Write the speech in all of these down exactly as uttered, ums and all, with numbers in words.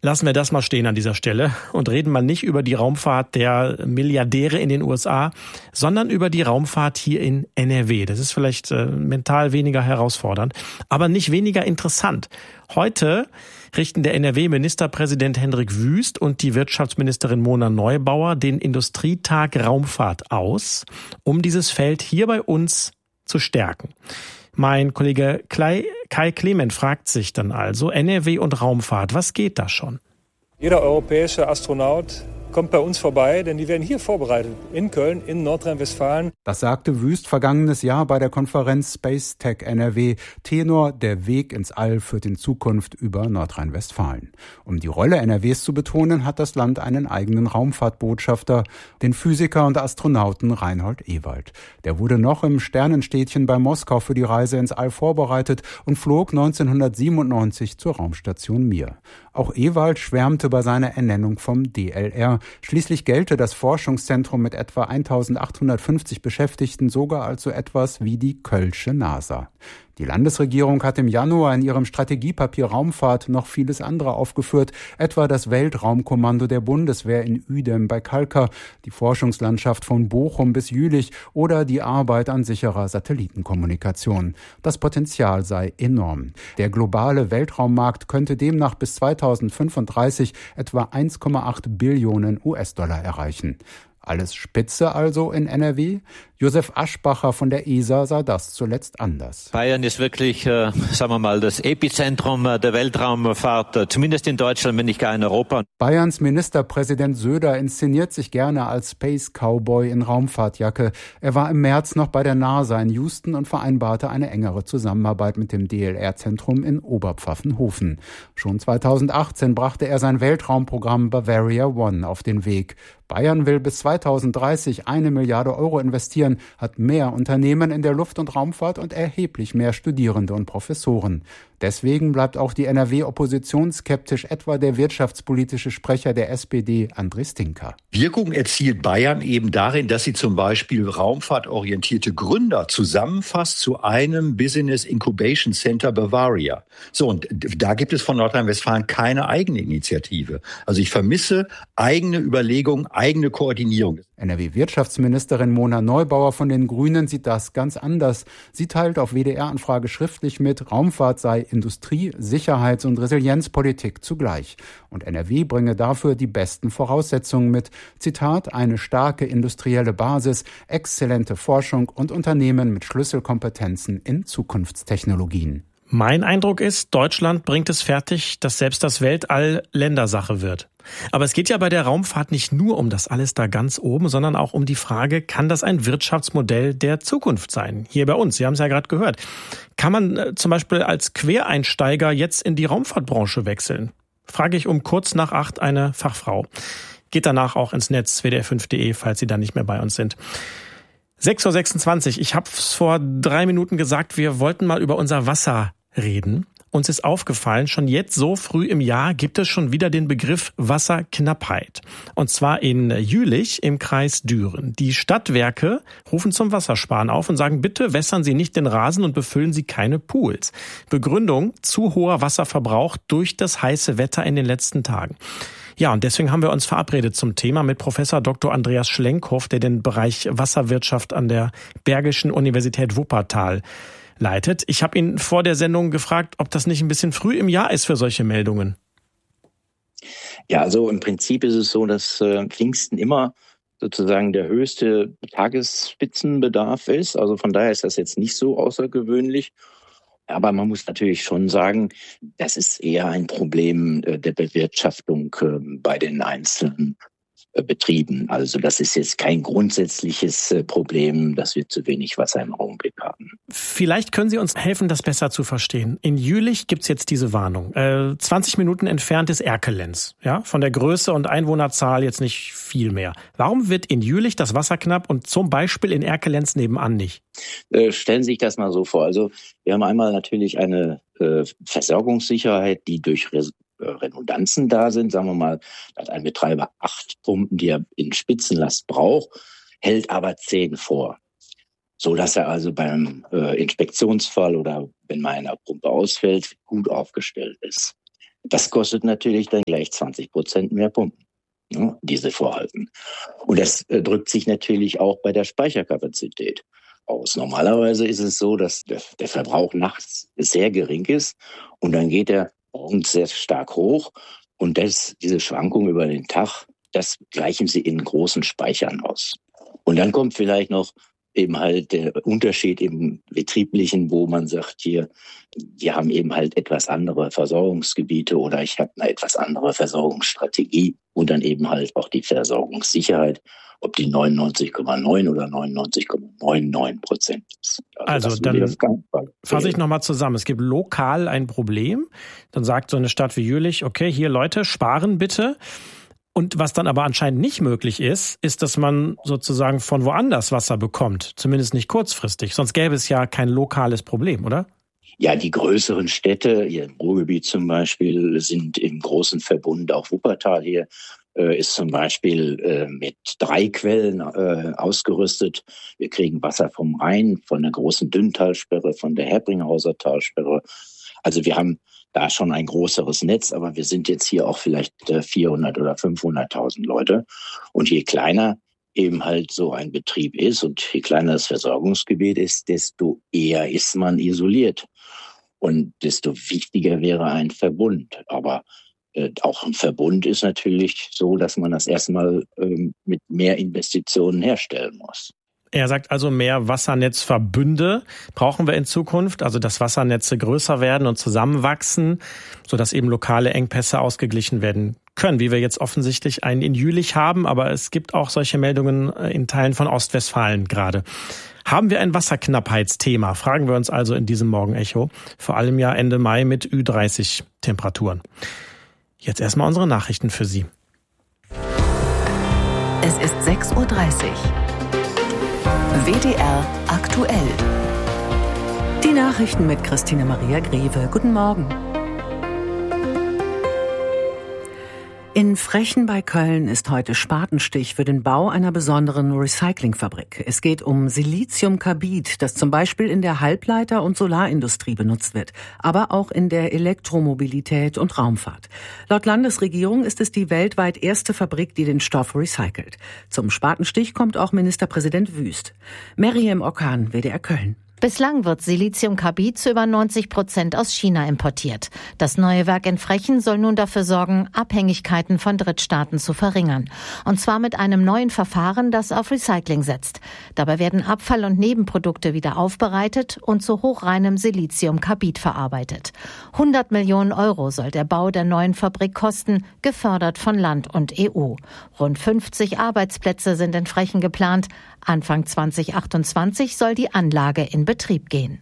Lassen wir das mal stehen an dieser Stelle und reden mal nicht über die Raumfahrt der Milliardäre in den U S A, sondern über die Raumfahrt hier in N R W. Das ist vielleicht äh, mental weniger herausfordernd, aber nicht weniger interessant. Heute richten der N R W-Ministerpräsident Hendrik Wüst und die Wirtschaftsministerin Mona Neubauer den Industrietag Raumfahrt aus, um dieses Feld hier bei uns zu stärken. Mein Kollege Kai Clement fragt sich dann also, N R W und Raumfahrt, was geht da schon? Jeder europäische Astronaut kommt bei uns vorbei, denn die werden hier vorbereitet, in Köln, in Nordrhein-Westfalen. Das sagte Wüst vergangenes Jahr bei der Konferenz Space Tech N R W. Tenor: Der Weg ins All führt in Zukunft über Nordrhein-Westfalen. Um die Rolle N R Ws zu betonen, hat das Land einen eigenen Raumfahrtbotschafter, den Physiker und Astronauten Reinhold Ewald. Der wurde noch im Sternenstädtchen bei Moskau für die Reise ins All vorbereitet und flog neunzehnhundertsiebenundneunzig zur Raumstation Mir. Auch Ewald schwärmte bei seiner Ernennung vom D L R. Schließlich gelte das Forschungszentrum mit etwa eintausendachthundertfünfzig Beschäftigten sogar als so etwas wie die Kölsche NASA. Die Landesregierung hat im Januar in ihrem Strategiepapier Raumfahrt noch vieles andere aufgeführt, etwa das Weltraumkommando der Bundeswehr in Uedem bei Kalkar, die Forschungslandschaft von Bochum bis Jülich oder die Arbeit an sicherer Satellitenkommunikation. Das Potenzial sei enorm. Der globale Weltraummarkt könnte demnach bis zweitausendfünfunddreißig etwa eins Komma acht Billionen U S-Dollar erreichen. Alles Spitze also in N R W? Josef Aschbacher von der E S A sah das zuletzt anders. Bayern ist wirklich, äh, sagen wir mal, das Epizentrum äh, der Weltraumfahrt, äh, zumindest in Deutschland, wenn nicht gar in Europa. Bayerns Ministerpräsident Söder inszeniert sich gerne als Space Cowboy in Raumfahrtjacke. Er war im März noch bei der NASA in Houston und vereinbarte eine engere Zusammenarbeit mit dem D L R-Zentrum in Oberpfaffenhofen. Schon zweitausendachtzehn brachte er sein Weltraumprogramm Bavaria One auf den Weg. Bayern will bis zweitausenddreißig eine Milliarde Euro investieren, hat mehr Unternehmen in der Luft- und Raumfahrt und erheblich mehr Studierende und Professoren. Deswegen bleibt auch die N R W oppositionsskeptisch, etwa der wirtschaftspolitische Sprecher der S P D, André Stinka. Wirkung erzielt Bayern eben darin, dass sie zum Beispiel raumfahrtorientierte Gründer zusammenfasst zu einem Business Incubation Center Bavaria. So, und da gibt es von Nordrhein-Westfalen keine eigene Initiative. Also ich vermisse eigene Überlegungen, eigene Koordinierung. N R W-Wirtschaftsministerin Mona Neubauer von den Grünen sieht das ganz anders. Sie teilt auf W D R-Anfrage schriftlich mit, Raumfahrt sei Industrie-, Sicherheits- und Resilienzpolitik zugleich. Und N R W bringe dafür die besten Voraussetzungen mit. Zitat: eine starke industrielle Basis, exzellente Forschung und Unternehmen mit Schlüsselkompetenzen in Zukunftstechnologien. Mein Eindruck ist, Deutschland bringt es fertig, dass selbst das Weltall Ländersache wird. Aber es geht ja bei der Raumfahrt nicht nur um das alles da ganz oben, sondern auch um die Frage, kann das ein Wirtschaftsmodell der Zukunft sein? Hier bei uns, Sie haben es ja gerade gehört. Kann man äh, zum Beispiel als Quereinsteiger jetzt in die Raumfahrtbranche wechseln? Frage ich um kurz nach acht eine Fachfrau. Geht danach auch ins Netz w d r fünf punkt d e, falls Sie da nicht mehr bei uns sind. sechs Uhr sechsundzwanzig. Ich habe es vor drei Minuten gesagt, wir wollten mal über unser Wasser reden. Uns ist aufgefallen, schon jetzt so früh im Jahr gibt es schon wieder den Begriff Wasserknappheit. Und zwar in Jülich im Kreis Düren. Die Stadtwerke rufen zum Wassersparen auf und sagen, bitte wässern Sie nicht den Rasen und befüllen Sie keine Pools. Begründung: zu hoher Wasserverbrauch durch das heiße Wetter in den letzten Tagen. Ja, und deswegen haben wir uns verabredet zum Thema mit Professor Doktor Andreas Schlenkhoff, der den Bereich Wasserwirtschaft an der Bergischen Universität Wuppertal leitet. Ich habe ihn vor der Sendung gefragt, ob das nicht ein bisschen früh im Jahr ist für solche Meldungen. Ja, also im Prinzip ist es so, dass äh, Pfingsten immer sozusagen der höchste Tagesspitzenbedarf ist. Also von daher ist das jetzt nicht so außergewöhnlich. Aber man muss natürlich schon sagen, das ist eher ein Problem äh, der Bewirtschaftung äh, bei den einzelnen Betrieben. Also das ist jetzt kein grundsätzliches Problem, dass wir zu wenig Wasser im Augenblick haben. Vielleicht können Sie uns helfen, das besser zu verstehen. In Jülich gibt's jetzt diese Warnung. Äh, zwanzig Minuten entfernt ist Erkelenz. Ja, von der Größe und Einwohnerzahl jetzt nicht viel mehr. Warum wird in Jülich das Wasser knapp und zum Beispiel in Erkelenz nebenan nicht? Äh, stellen Sie sich das mal so vor. Also wir haben einmal natürlich eine äh, Versorgungssicherheit, die durch Res- Redundanzen da sind. Sagen wir mal, dass ein Betreiber acht Pumpen, die er in Spitzenlast braucht, hält aber zehn vor. So dass er also beim äh, Inspektionsfall oder wenn mal eine Pumpe ausfällt, gut aufgestellt ist. Das kostet natürlich dann gleich zwanzig Prozent mehr Pumpen, ja, diese Vorhalten. Und das äh, drückt sich natürlich auch bei der Speicherkapazität aus. Normalerweise ist es so, dass der, der Verbrauch nachts sehr gering ist und dann geht er morgens sehr stark hoch. Und das, diese Schwankung über den Tag, das gleichen sie in großen Speichern aus. Und dann kommt vielleicht noch eben halt der Unterschied im Betrieblichen, wo man sagt, hier, wir haben eben halt etwas andere Versorgungsgebiete oder ich habe eine etwas andere Versorgungsstrategie und dann eben halt auch die Versorgungssicherheit, ob die neunundneunzig Komma neun oder neunundneunzig Komma neunundneunzig Prozent ist. Also, also dann fasse ich nochmal zusammen. Es gibt lokal ein Problem. Dann sagt so eine Stadt wie Jülich, okay, hier Leute, sparen bitte. Und was dann aber anscheinend nicht möglich ist, ist, dass man sozusagen von woanders Wasser bekommt. Zumindest nicht kurzfristig. Sonst gäbe es ja kein lokales Problem, oder? Ja, die größeren Städte, hier im Ruhrgebiet zum Beispiel, sind im großen Verbund, auch Wuppertal hier, äh, ist zum Beispiel äh, mit drei Quellen äh, ausgerüstet. Wir kriegen Wasser vom Rhein, von der großen Dünntalsperre, von der Herbringhauser Talsperre. Also wir haben da schon ein größeres Netz, aber wir sind jetzt hier auch vielleicht vierhundert oder fünfhunderttausend Leute. Und je kleiner eben halt so ein Betrieb ist und je kleiner das Versorgungsgebiet ist, desto eher ist man isoliert. Und desto wichtiger wäre ein Verbund. Aber äh, auch ein Verbund ist natürlich so, dass man das erstmal äh, mit mehr Investitionen herstellen muss. Er sagt also, mehr Wassernetzverbünde brauchen wir in Zukunft, also dass Wassernetze größer werden und zusammenwachsen, sodass eben lokale Engpässe ausgeglichen werden können, wie wir jetzt offensichtlich einen in Jülich haben, aber es gibt auch solche Meldungen in Teilen von Ostwestfalen gerade. Haben wir ein Wasserknappheitsthema? Fragen wir uns also in diesem Morgenecho, vor allem ja Ende Mai mit Ü dreißig Temperaturen. Jetzt erstmal unsere Nachrichten für Sie. Es ist sechs Uhr dreißig. W D R aktuell. Die Nachrichten mit Christine Maria Greve. Guten Morgen. In Frechen bei Köln ist heute Spatenstich für den Bau einer besonderen Recyclingfabrik. Es geht um Siliziumkarbid, das zum Beispiel in der Halbleiter- und Solarindustrie benutzt wird, aber auch in der Elektromobilität und Raumfahrt. Laut Landesregierung ist es die weltweit erste Fabrik, die den Stoff recycelt. Zum Spatenstich kommt auch Ministerpräsident Wüst. Meryem Okan, W D R Köln. Bislang wird Siliziumkarbid zu über neunzig Prozent aus China importiert. Das neue Werk in Frechen soll nun dafür sorgen, Abhängigkeiten von Drittstaaten zu verringern. Und zwar mit einem neuen Verfahren, das auf Recycling setzt. Dabei werden Abfall- und Nebenprodukte wieder aufbereitet und zu hochreinem Siliziumkarbid verarbeitet. hundert Millionen Euro soll der Bau der neuen Fabrik kosten, gefördert von Land und E U. Rund fünfzig Arbeitsplätze sind in Frechen geplant. Anfang zwanzig achtundzwanzig soll die Anlage in Betrieb gehen.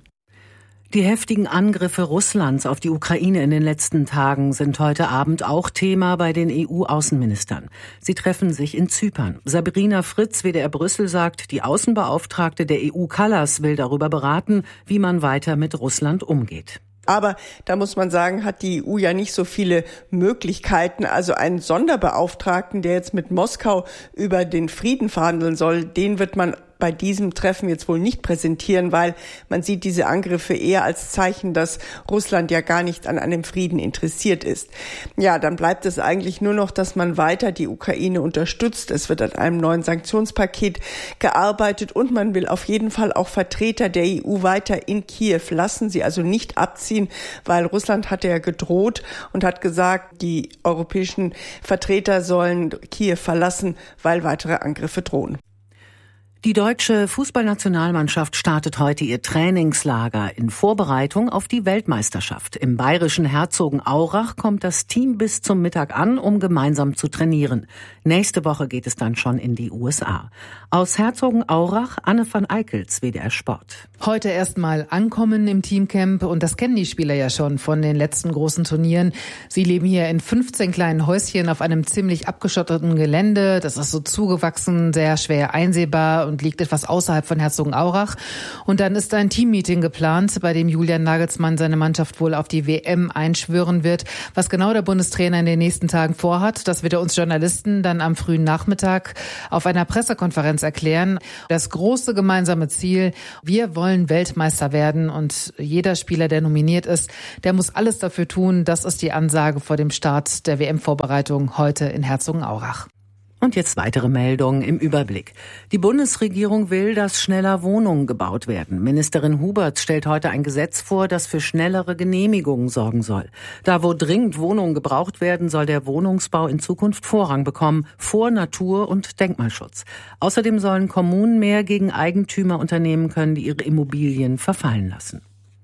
Die heftigen Angriffe Russlands auf die Ukraine in den letzten Tagen sind heute Abend auch Thema bei den E U-Außenministern. Sie treffen sich in Zypern. Sabrina Fritz, W D R Brüssel, sagt, die Außenbeauftragte der E U Kallas will darüber beraten, wie man weiter mit Russland umgeht. Aber da muss man sagen, hat die E U ja nicht so viele Möglichkeiten. Also einen Sonderbeauftragten, der jetzt mit Moskau über den Frieden verhandeln soll, den wird man bei diesem Treffen jetzt wohl nicht präsentieren, weil man sieht diese Angriffe eher als Zeichen, dass Russland ja gar nicht an einem Frieden interessiert ist. Ja, dann bleibt es eigentlich nur noch, dass man weiter die Ukraine unterstützt. Es wird an einem neuen Sanktionspaket gearbeitet und man will auf jeden Fall auch Vertreter der E U weiter in Kiew lassen, sie also nicht abziehen, weil Russland hatte ja gedroht und hat gesagt, die europäischen Vertreter sollen Kiew verlassen, weil weitere Angriffe drohen. Die deutsche Fußballnationalmannschaft startet heute ihr Trainingslager in Vorbereitung auf die Weltmeisterschaft. Im bayerischen Herzogenaurach kommt das Team bis zum Mittag an, um gemeinsam zu trainieren. Nächste Woche geht es dann schon in die U S A. Aus Herzogenaurach, Anne van Eickels, W D R Sport. Heute erstmal ankommen im Teamcamp und das kennen die Spieler ja schon von den letzten großen Turnieren. Sie leben hier in fünfzehn kleinen Häuschen auf einem ziemlich abgeschotteten Gelände. Das ist so zugewachsen, sehr schwer einsehbar. und liegt etwas außerhalb von Herzogenaurach. Und dann ist ein Teammeeting geplant, bei dem Julian Nagelsmann seine Mannschaft wohl auf die W M einschwören wird. Was genau der Bundestrainer in den nächsten Tagen vorhat, das wird er uns Journalisten dann am frühen Nachmittag auf einer Pressekonferenz erklären. Das große gemeinsame Ziel: Wir wollen Weltmeister werden, und jeder Spieler, der nominiert ist, der muss alles dafür tun. Das ist die Ansage vor dem Start der W M-Vorbereitung heute in Herzogenaurach. Und jetzt weitere Meldungen im Überblick. Die Bundesregierung will, dass schneller Wohnungen gebaut werden. Ministerin Huberts stellt heute ein Gesetz vor, das für schnellere Genehmigungen sorgen soll. Da, wo dringend Wohnungen gebraucht werden, soll der Wohnungsbau in Zukunft Vorrang bekommen, vor Natur- und Denkmalschutz. Außerdem sollen Kommunen mehr gegen Eigentümer unternehmen können, die ihre Immobilien verfallen lassen.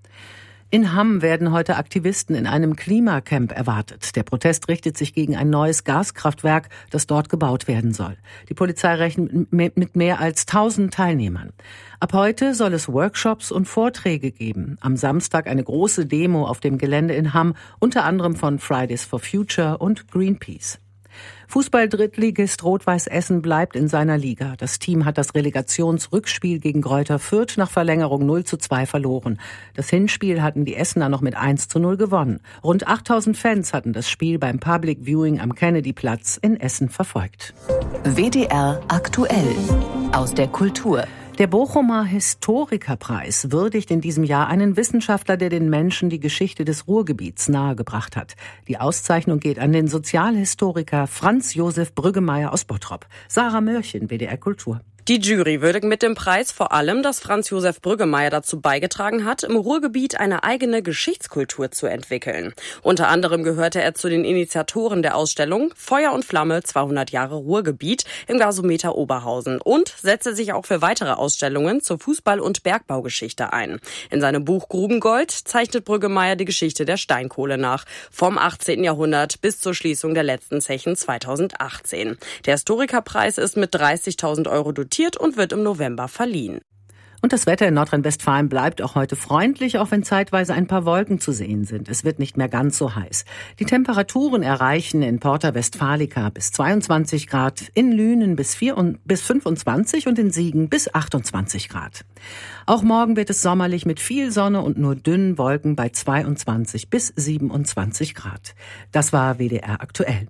In Hamm werden heute Aktivisten in einem Klimacamp erwartet. Der Protest richtet sich gegen ein neues Gaskraftwerk, das dort gebaut werden soll. Die Polizei rechnet mit mehr als tausend Teilnehmern. Ab heute soll es Workshops und Vorträge geben. Am Samstag eine große Demo auf dem Gelände in Hamm, unter anderem von Fridays for Future und Greenpeace. Fußball-Drittligist Rot-Weiß Essen bleibt in seiner Liga. Das Team hat das Relegationsrückspiel gegen Greuther Fürth nach Verlängerung null zu zwei verloren. Das Hinspiel hatten die Essener noch mit eins zu null gewonnen. Rund achttausend Fans hatten das Spiel beim Public Viewing am Kennedy-Platz in Essen verfolgt. W D R aktuell aus der Kultur. Der Bochumer Historikerpreis würdigt in diesem Jahr einen Wissenschaftler, der den Menschen die Geschichte des Ruhrgebiets nahegebracht hat. Die Auszeichnung geht an den Sozialhistoriker Franz Josef Brüggemeier aus Bottrop. Sarah Mörchen, W D R Kultur. Die Jury würdigt mit dem Preis vor allem, dass Franz Josef Brüggemeier dazu beigetragen hat, im Ruhrgebiet eine eigene Geschichtskultur zu entwickeln. Unter anderem gehörte er zu den Initiatoren der Ausstellung Feuer und Flamme zweihundert Jahre Ruhrgebiet im Gasometer Oberhausen und setzte sich auch für weitere Ausstellungen zur Fußball- und Bergbaugeschichte ein. In seinem Buch Grubengold zeichnet Brüggemeier die Geschichte der Steinkohle nach, vom achtzehnten Jahrhundert bis zur Schließung der letzten Zechen zweitausendachtzehn. Der Historikerpreis ist mit dreißigtausend Euro dotiert und wird im November verliehen. Und das Wetter in Nordrhein-Westfalen bleibt auch heute freundlich, auch wenn zeitweise ein paar Wolken zu sehen sind. Es wird nicht mehr ganz so heiß. Die Temperaturen erreichen in Porta Westfalica bis zweiundzwanzig Grad, in Lünen bis fünfundzwanzig und in Siegen bis achtundzwanzig Grad. Auch morgen wird es sommerlich mit viel Sonne und nur dünnen Wolken bei zweiundzwanzig bis siebenundzwanzig Grad. Das war W D R aktuell.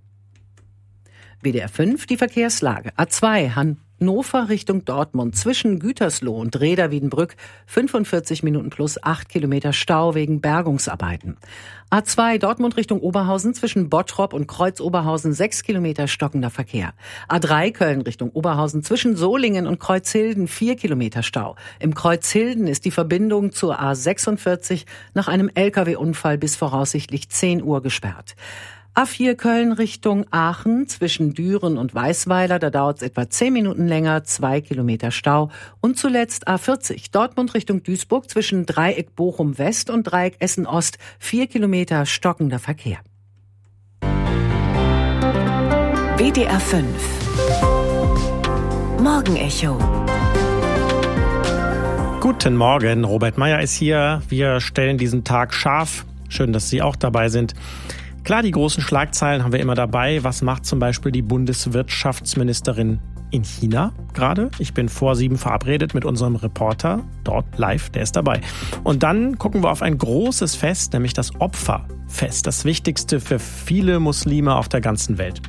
W D R fünf, die Verkehrslage. A zwei, Hannover Richtung Dortmund zwischen Gütersloh und Reda-Wiedenbrück fünfundvierzig Minuten plus acht Kilometer Stau wegen Bergungsarbeiten. A zwei Dortmund Richtung Oberhausen zwischen Bottrop und Kreuz-Oberhausen sechs Kilometer stockender Verkehr. A drei Köln Richtung Oberhausen zwischen Solingen und Kreuzhilden vier Kilometer Stau. Im Kreuzhilden ist die Verbindung zur A sechsundvierzig nach einem L K W-Unfall bis voraussichtlich zehn Uhr gesperrt. A vier Köln Richtung Aachen zwischen Düren und Weißweiler, da dauert es etwa zehn Minuten länger, zwei Kilometer Stau. Und zuletzt A vierzig Dortmund Richtung Duisburg zwischen Dreieck Bochum West und Dreieck Essen Ost, vier Kilometer stockender Verkehr. W D R fünf Morgenecho. Guten Morgen, Robert Meyer ist hier. Wir stellen diesen Tag scharf. Schön, dass Sie auch dabei sind. Klar, die großen Schlagzeilen haben wir immer dabei. Was macht zum Beispiel die Bundeswirtschaftsministerin in China gerade? Ich bin vor sieben verabredet mit unserem Reporter, dort live, der ist dabei. Und dann gucken wir auf ein großes Fest, nämlich das Opferfest, das wichtigste für viele Muslime auf der ganzen Welt.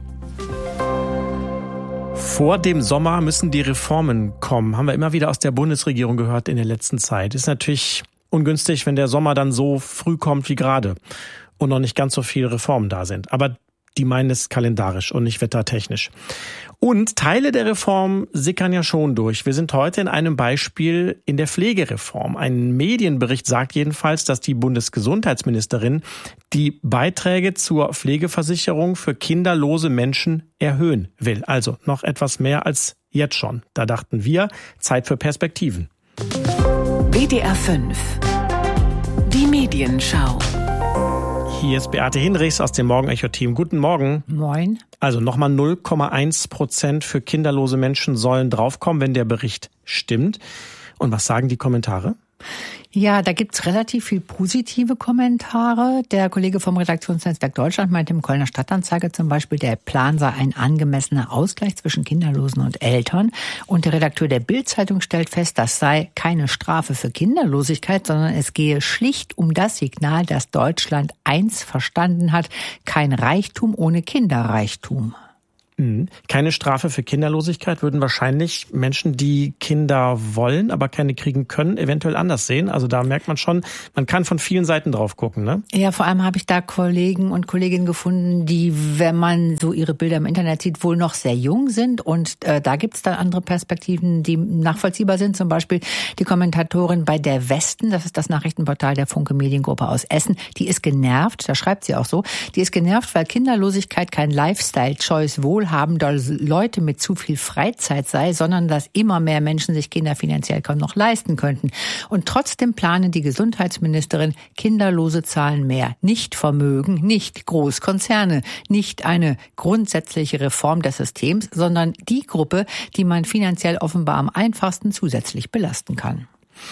Vor dem Sommer müssen die Reformen kommen, haben wir immer wieder aus der Bundesregierung gehört in der letzten Zeit. Ist natürlich ungünstig, wenn der Sommer dann so früh kommt wie gerade und noch nicht ganz so viele Reformen da sind. Aber die meinen es kalendarisch und nicht wettertechnisch. Und Teile der Reform sickern ja schon durch. Wir sind heute in einem Beispiel in der Pflegereform. Ein Medienbericht sagt jedenfalls, dass die Bundesgesundheitsministerin die Beiträge zur Pflegeversicherung für kinderlose Menschen erhöhen will. Also noch etwas mehr als jetzt schon. Da dachten wir, Zeit für Perspektiven. W D R fünf Die Medienschau. Hier ist Beate Hinrichs aus dem Morgenecho-Team. Guten Morgen. Moin. Also nochmal null Komma eins Prozent für kinderlose Menschen sollen draufkommen, wenn der Bericht stimmt. Und was sagen die Kommentare? Ja, da gibt's relativ viel positive Kommentare. Der Kollege vom Redaktionsnetzwerk Deutschland meint im Kölner Stadtanzeiger zum Beispiel, der Plan sei ein angemessener Ausgleich zwischen Kinderlosen und Eltern. Und der Redakteur der Bild-Zeitung stellt fest, das sei keine Strafe für Kinderlosigkeit, sondern es gehe schlicht um das Signal, dass Deutschland eins verstanden hat: kein Reichtum ohne Kinderreichtum. Keine Strafe für Kinderlosigkeit würden wahrscheinlich Menschen, die Kinder wollen, aber keine kriegen können, eventuell anders sehen. Also da merkt man schon, man kann von vielen Seiten drauf gucken, ne? Ja, vor allem habe ich da Kollegen und Kolleginnen gefunden, die, wenn man so ihre Bilder im Internet sieht, wohl noch sehr jung sind. Und äh, da gibt es dann andere Perspektiven, die nachvollziehbar sind. Zum Beispiel die Kommentatorin bei der Westen, das ist das Nachrichtenportal der Funke Mediengruppe aus Essen, die ist genervt, da schreibt sie auch so, die ist genervt, weil Kinderlosigkeit kein Lifestyle-Choice wohl haben, dass Leute mit zu viel Freizeit sei, sondern dass immer mehr Menschen sich Kinder finanziell kaum noch leisten könnten. Und trotzdem plane die Gesundheitsministerin kinderlose Zahlen mehr. Nicht Vermögen, nicht Großkonzerne, nicht eine grundsätzliche Reform des Systems, sondern die Gruppe, die man finanziell offenbar am einfachsten zusätzlich belasten kann.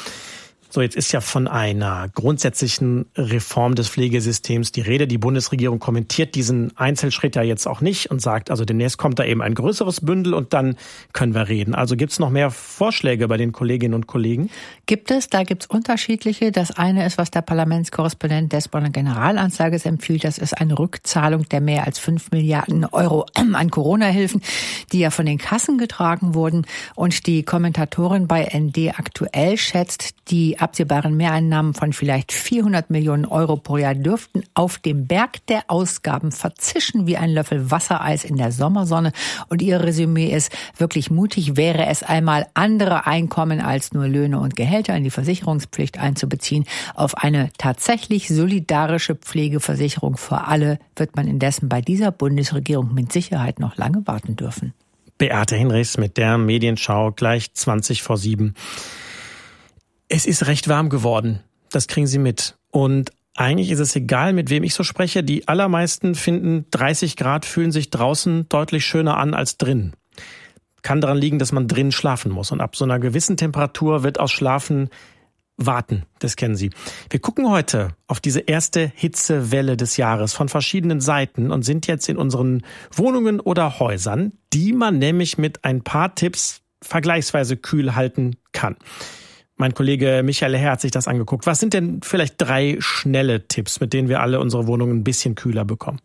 So, jetzt ist ja von einer grundsätzlichen Reform des Pflegesystems die Rede. Die Bundesregierung kommentiert diesen Einzelschritt ja jetzt auch nicht und sagt, also demnächst kommt da eben ein größeres Bündel und dann können wir reden. Also gibt es noch mehr Vorschläge bei den Kolleginnen und Kollegen? Gibt es, da gibt es unterschiedliche. Das eine ist, was der Parlamentskorrespondent des Bonner Generalanzeigers empfiehlt. Das ist eine Rückzahlung der mehr als fünf Milliarden Euro an Corona-Hilfen, die ja von den Kassen getragen wurden. Und die Kommentatorin bei N D aktuell schätzt, die absehbaren Mehreinnahmen von vielleicht vierhundert Millionen Euro pro Jahr dürften auf dem Berg der Ausgaben verzischen wie ein Löffel Wassereis in der Sommersonne. Und ihr Resümee ist, wirklich mutig wäre es einmal, andere Einkommen als nur Löhne und Gehälter in die Versicherungspflicht einzubeziehen. Auf eine tatsächlich solidarische Pflegeversicherung für alle wird man indessen bei dieser Bundesregierung mit Sicherheit noch lange warten dürfen. Beate Hinrichs mit der Medienschau, gleich zwanzig vor sieben. Es ist recht warm geworden, das kriegen Sie mit. Und eigentlich ist es egal, mit wem ich so spreche. Die allermeisten finden, dreißig Grad fühlen sich draußen deutlich schöner an als drin. Kann daran liegen, dass man drin schlafen muss. Und ab so einer gewissen Temperatur wird aus Schlafen warten. Das kennen Sie. Wir gucken heute auf diese erste Hitzewelle des Jahres von verschiedenen Seiten und sind jetzt in unseren Wohnungen oder Häusern, die man nämlich mit ein paar Tipps vergleichsweise kühl halten kann. Mein Kollege Michael Herr hat sich das angeguckt. Was sind denn vielleicht drei schnelle Tipps, mit denen wir alle unsere Wohnungen ein bisschen kühler bekommen?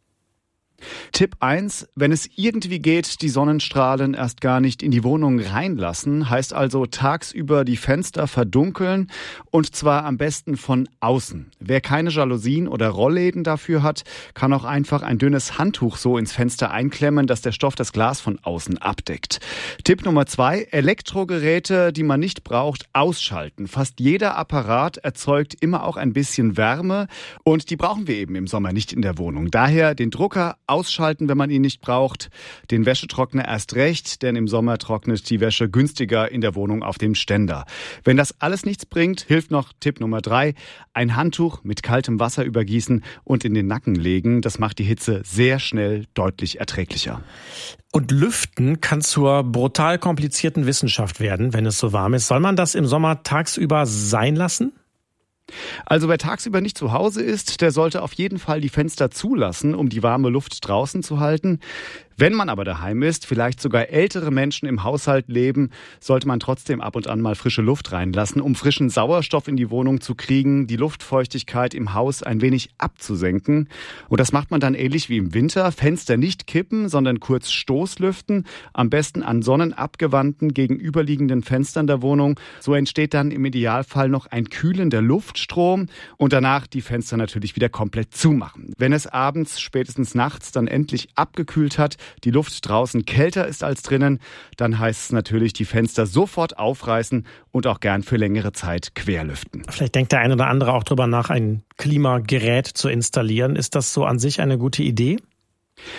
Tipp eins, wenn es irgendwie geht, die Sonnenstrahlen erst gar nicht in die Wohnung reinlassen, heißt also tagsüber die Fenster verdunkeln und zwar am besten von außen. Wer keine Jalousien oder Rollläden dafür hat, kann auch einfach ein dünnes Handtuch so ins Fenster einklemmen, dass der Stoff das Glas von außen abdeckt. Tipp Nummer zwei, Elektrogeräte, die man nicht braucht, ausschalten. Fast jeder Apparat erzeugt immer auch ein bisschen Wärme und die brauchen wir eben im Sommer nicht in der Wohnung. Daher den Drucker ausschalten, wenn man ihn nicht braucht. Den Wäschetrockner erst recht, denn im Sommer trocknet die Wäsche günstiger in der Wohnung auf dem Ständer. Wenn das alles nichts bringt, hilft noch Tipp Nummer drei, ein Handtuch mit kaltem Wasser übergießen und in den Nacken legen. Das macht die Hitze sehr schnell deutlich erträglicher. Und Lüften kann zur brutal komplizierten Wissenschaft werden, wenn es so warm ist. Soll man das im Sommer tagsüber sein lassen? Also wer tagsüber nicht zu Hause ist, der sollte auf jeden Fall die Fenster zulassen, um die warme Luft draußen zu halten. Wenn man aber daheim ist, vielleicht sogar ältere Menschen im Haushalt leben, sollte man trotzdem ab und an mal frische Luft reinlassen, um frischen Sauerstoff in die Wohnung zu kriegen, die Luftfeuchtigkeit im Haus ein wenig abzusenken. Und das macht man dann ähnlich wie im Winter. Fenster nicht kippen, sondern kurz Stoßlüften, am besten an sonnenabgewandten gegenüberliegenden Fenstern der Wohnung. So entsteht dann im Idealfall noch ein kühlender Luftstrom und danach die Fenster natürlich wieder komplett zumachen. Wenn es abends, spätestens nachts dann endlich abgekühlt hat, die Luft draußen kälter ist als drinnen, dann heißt es natürlich, die Fenster sofort aufreißen und auch gern für längere Zeit querlüften. Vielleicht denkt der ein oder andere auch drüber nach, ein Klimagerät zu installieren. Ist das so an sich eine gute Idee?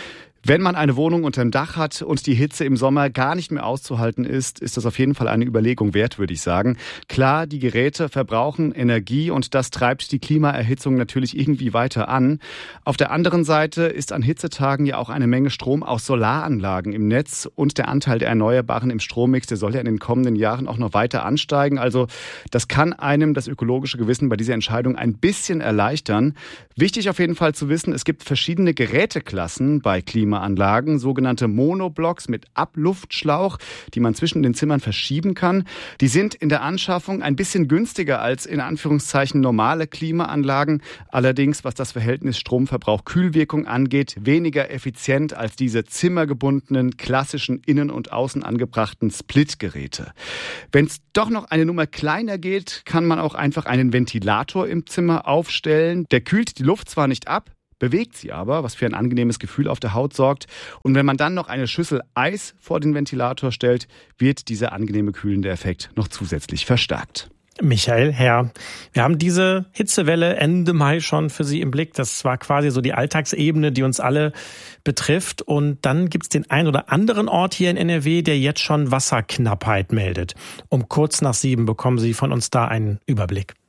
Wenn man eine Wohnung unterm Dach hat und die Hitze im Sommer gar nicht mehr auszuhalten ist, ist das auf jeden Fall eine Überlegung wert, würde ich sagen. Klar, die Geräte verbrauchen Energie und das treibt die Klimaerhitzung natürlich irgendwie weiter an. Auf der anderen Seite ist an Hitzetagen ja auch eine Menge Strom aus Solaranlagen im Netz und der Anteil der Erneuerbaren im Strommix, der soll ja in den kommenden Jahren auch noch weiter ansteigen. Also das kann einem das ökologische Gewissen bei dieser Entscheidung ein bisschen erleichtern. Wichtig auf jeden Fall zu wissen, es gibt verschiedene Geräteklassen bei Klimaanlagen. Anlagen, sogenannte Monoblocks mit Abluftschlauch, die man zwischen den Zimmern verschieben kann. Die sind in der Anschaffung ein bisschen günstiger als in Anführungszeichen normale Klimaanlagen. Allerdings, was das Verhältnis Stromverbrauch-Kühlwirkung angeht, weniger effizient als diese zimmergebundenen, klassischen innen und außen angebrachten Splitgeräte. Wenn es doch noch eine Nummer kleiner geht, kann man auch einfach einen Ventilator im Zimmer aufstellen. Der kühlt die Luft zwar nicht ab, bewegt sie aber, was für ein angenehmes Gefühl auf der Haut sorgt. Und wenn man dann noch eine Schüssel Eis vor den Ventilator stellt, wird dieser angenehme kühlende Effekt noch zusätzlich verstärkt. Michael, Herr, wir haben diese Hitzewelle Ende Mai schon für Sie im Blick. Das war quasi so die Alltagsebene, die uns alle betrifft. Und dann gibt's den ein oder anderen Ort hier in N R W, der jetzt schon Wasserknappheit meldet. Um kurz nach sieben bekommen Sie von uns da einen Überblick.